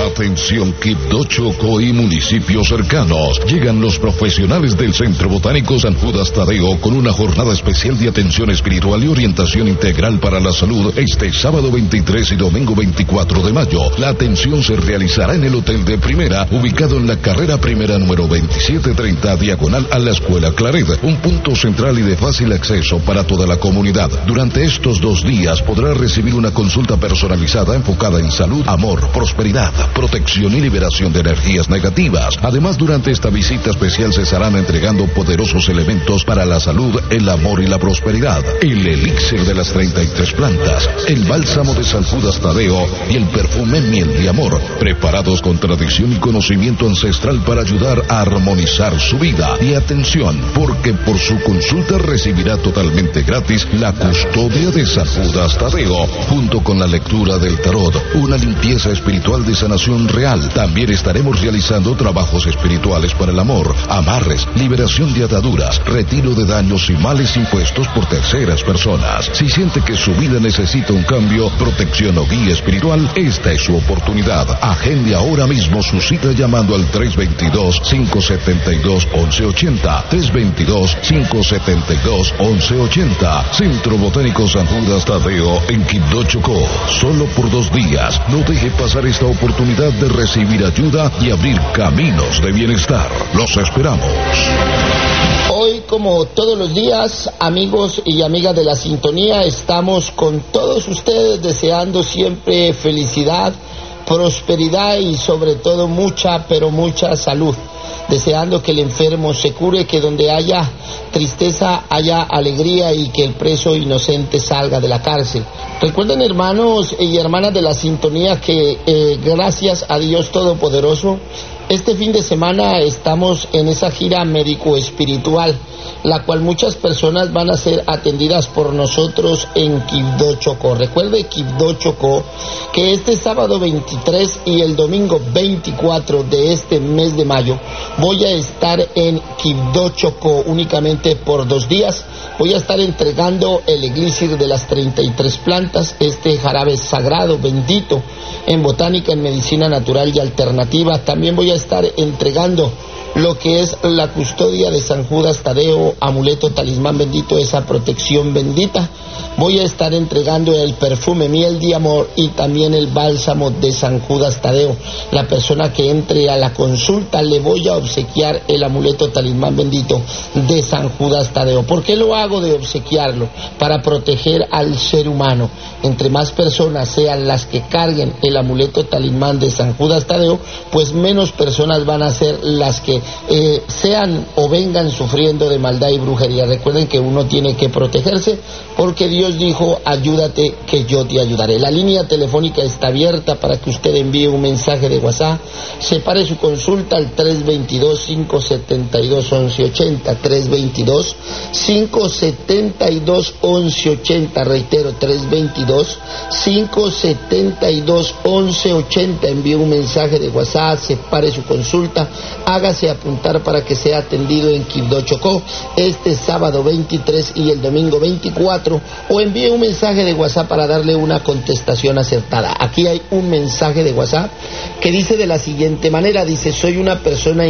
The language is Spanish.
Atención Quibdó, Chocó y municipios cercanos. Llegan los profesionales del Centro Botánico San Judas Tadeo con una jornada especial de atención espiritual y orientación integral para la salud este sábado 23 y domingo 24 de mayo. La atención se realizará en el Hotel de Primera, ubicado en la carrera primera número 2730, diagonal a la Escuela Claret, un punto central y de fácil acceso para toda la comunidad. Durante estos 2 días podrá recibir una consulta personalizada enfocada en salud, amor, prosperidad, protección y liberación de energías negativas. Además, durante esta visita especial se estarán entregando poderosos elementos para la salud, el amor y la prosperidad. El elixir de las 33 plantas, el bálsamo de San Judas Tadeo y el perfume miel de amor, preparados con tradición y conocimiento ancestral para ayudar a armonizar su vida. Y atención, porque por su consulta recibirá totalmente gratis la custodia de San Judas Tadeo, junto con la lectura del tarot, una limpieza espiritual de sanación real. También estaremos realizando trabajos espirituales para el amor, amarres, liberación de ataduras, retiro de daños y males impuestos por terceras personas. Si siente que su vida necesita un cambio, protección o guía espiritual, esta es su oportunidad. Agende ahora mismo su cita llamando al 322-572-1180, 322-572-1180. Centro Botánico San Judas Tadeo en Quibdó, Chocó. Solo por 2 días. No deje pasar esta oportunidad de recibir ayuda y abrir caminos de bienestar. Los esperamos. Hoy, como todos los días, amigos y amigas de la sintonía, estamos con todos ustedes deseando siempre felicidad, prosperidad y sobre todo mucha, pero mucha salud. Deseando que el enfermo se cure, que donde haya tristeza haya alegría y que el preso inocente salga de la cárcel. Recuerden, hermanos y hermanas de la sintonía, que gracias a Dios Todopoderoso, este fin de semana estamos en esa gira médico-espiritual, la cual muchas personas van a ser atendidas por nosotros en Quibdó, Chocó. Recuerde, Quibdó, Chocó, que este sábado 23 y el domingo 24 de este mes de mayo voy a estar en Quibdó, Chocó únicamente por 2 días. Voy a estar entregando el elixir de las 33 plantas, este jarabe sagrado, bendito, en botánica, en medicina natural y alternativa. También voy a estar entregando lo que es la custodia de San Judas Tadeo, amuleto, talismán bendito, esa protección bendita. Voy a estar entregando el perfume miel de amor y también el bálsamo de San Judas Tadeo. La persona que entre a la consulta le voy a obsequiar el amuleto, talismán bendito de San Judas Tadeo. ¿Por qué lo hago de obsequiarlo? Para proteger al ser humano. Entre más personas sean las que carguen el amuleto, talismán de San Judas Tadeo, pues menos personas van a ser las que sean o vengan sufriendo de maldad y brujería. Recuerden que uno tiene que protegerse, porque Dios dijo: ayúdate que yo te ayudaré. La línea telefónica está abierta para que usted envíe un mensaje de WhatsApp, separe su consulta al 322-572-1180, 322-572-1180, reitero, 322-572-1180, envíe un mensaje de WhatsApp, separe su consulta, hágase apuntar para que sea atendido en Quibdó, Chocó, este sábado 23 y el domingo 24, o envíe un mensaje de WhatsApp para darle una contestación acertada. Aquí hay un mensaje de WhatsApp que dice de la siguiente manera, dice: soy una persona